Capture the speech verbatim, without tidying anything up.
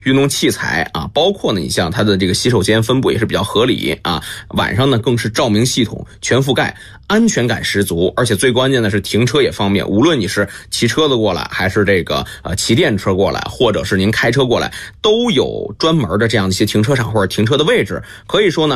运动器材啊，包括呢，你像它的这个洗手间分布也是比较合理啊。晚上呢，更是照明系统全覆盖，安全感十足。而且最关键的是停车也方便，无论你是骑车子过来，还是这个呃骑电车过来，或者是您开车过来，都有专门的这样一些停车场或者停车的位置。可以说呢，